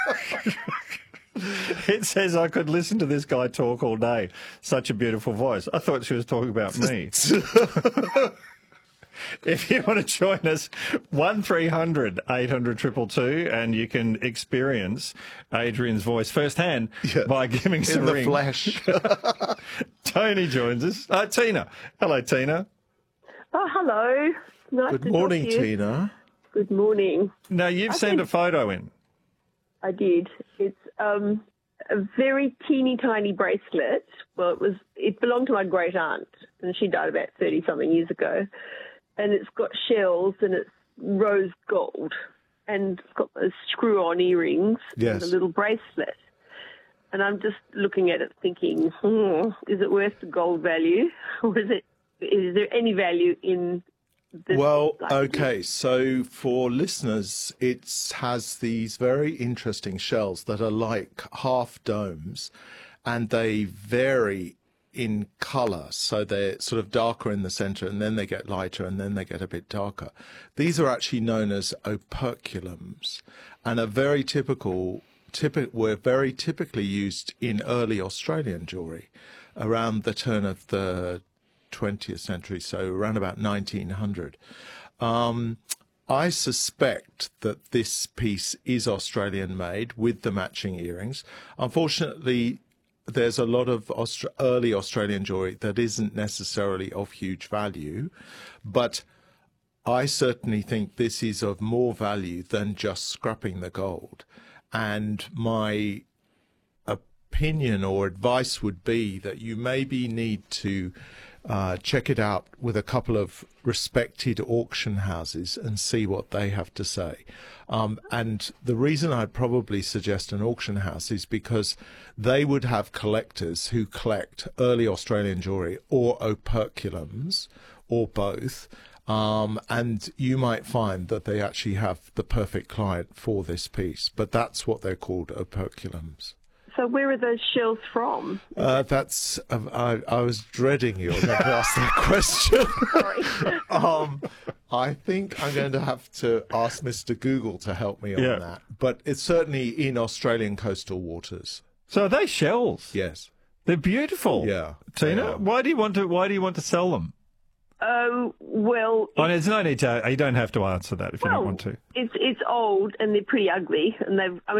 It says I could listen to this guy talk all day. Such a beautiful voice. I thought she was talking about me. If you want to join us, 1300 800 222, and you can experience Adrian's voice firsthand by giving us a ring. In the flesh. Tony joins us. Tina. Hello, Tina. Oh, hello. Nice Good to morning, talk to you. Tina. Good morning. Now, you've sent a photo in. I did. It's a very teeny tiny bracelet. Well, it belonged to my great aunt, and she died about 30-something years ago. And it's got shells, and it's rose gold, and it's got those screw-on earrings and a little bracelet. And I'm just looking at it thinking, is it worth the gold value, or is there any value in this? Well, okay, so for listeners, it has these very interesting shells that are like half domes, and they vary in colour, so they're sort of darker in the centre, and then they get lighter, and then they get a bit darker. These are actually known as operculums, and are very were very typically used in early Australian jewellery around the turn of the 20th century, so around about 1900. I suspect that this piece is Australian made with the matching earrings. Unfortunately, there's a lot of early Australian jewellery that isn't necessarily of huge value, but I certainly think this is of more value than just scrapping the gold. And my opinion or advice would be that you maybe need to check it out with a couple of respected auction houses and see what they have to say. And the reason I'd probably suggest an auction house is because they would have collectors who collect early Australian jewellery or operculums or both. And you might find that they actually have the perfect client for this piece, but that's what they're called, operculums. So where are those shells from? I was dreading you were going to ask that question. Sorry. I think I'm going to have to ask Mr. Google to help me on that. But it's certainly in Australian coastal waters. So are they shells? Yes. They're beautiful. Yeah. Tina, why do you want to sell them? Well... there's no need to... You don't have to answer that if you don't want to. It's old, and they're pretty ugly, and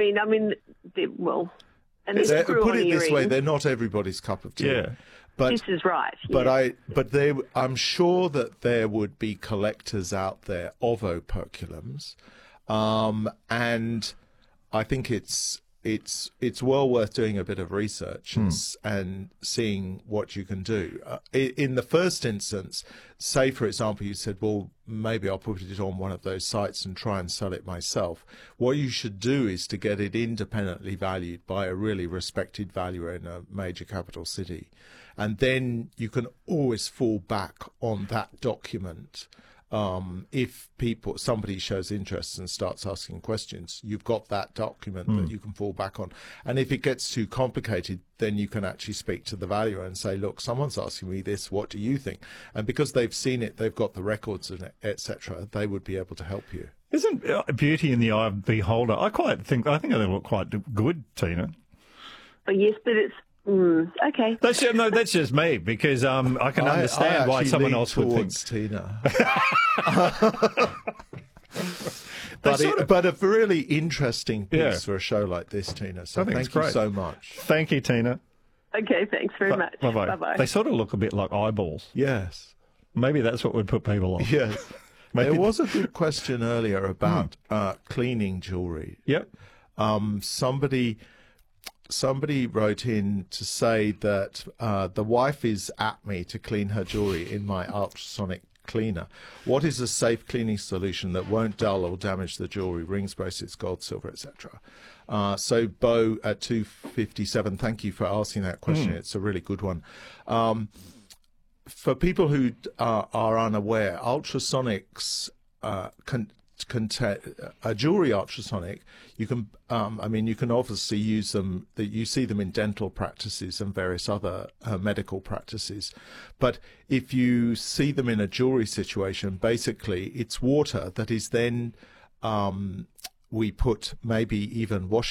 and put it this way, they're not everybody's cup of tea. Yeah. But, this is right. I'm sure that there would be collectors out there of operculums, and I think it's well worth doing a bit of research and seeing what you can do. In the first instance, say, for example, you said, well, maybe I'll put it on one of those sites and try and sell it myself. What you should do is to get it independently valued by a really respected valuer in a major capital city. And then you can always fall back on that document. If somebody shows interest and starts asking questions, you've got that document that you can fall back on. And if it gets too complicated, then you can actually speak to the valuer and say, look, someone's asking me this, what do you think? And because they've seen it, they've got the records, etc., they would be able to help you. Isn't beauty in the eye of the beholder? I think they look quite good, Tina. Oh, yes, but it's... okay. That's just me, because I can understand why someone else would think. Tina. But a really interesting piece for a show like this, Tina. So thank you so much. Thank you, Tina. Okay, thanks very much. Bye-bye. Bye-bye. They sort of look a bit like eyeballs. Yes. Maybe that's what would put people off. Yes. There was a good question earlier about cleaning jewellery. Yep. Somebody wrote in to say that the wife is at me to clean her jewellery in my ultrasonic cleaner. What is a safe cleaning solution that won't dull or damage the jewellery, rings, bracelets, gold, silver, etc.? So Bo at 257, thank you for asking that question. It's a really good one. For people who are unaware, ultrasonics a jewelry ultrasonic, you can you can obviously use them, that you see them in dental practices and various other medical practices, but if you see them in a jewelry situation, basically it's water that is then we put maybe even washing